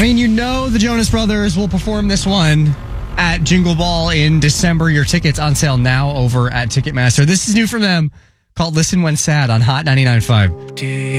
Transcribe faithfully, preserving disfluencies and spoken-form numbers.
I mean, you know the Jonas Brothers will perform this one at Jingle Ball in December. Your tickets on sale now over at Ticketmaster. This is new from them, called Listen When Sad on Hot ninety-nine point five.